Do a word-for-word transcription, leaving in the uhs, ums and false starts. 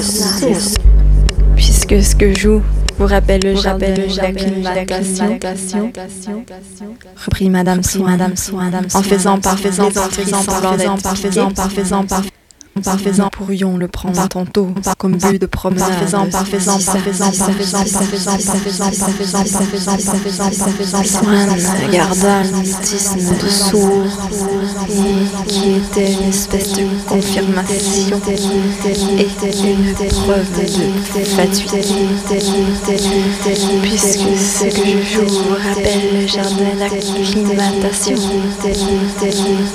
source. Puisque ce que joue vous rappelle le jardin d'acclimatation, reprit Madame Swann, en faisant par faisant par faisant par faisant par faisant par faisant par par faisant pourrions le prendre tantôt comme but de promenade, par faisant par faisant par faisant par faisant par faisant par faisant par faisant par faisant par faisant par faisant Swann garda le mutisme de sourd qui était une espèce de confirmation et une preuve de fatuité, puisque ce que je joue rappelle le jardin d'acclimatation.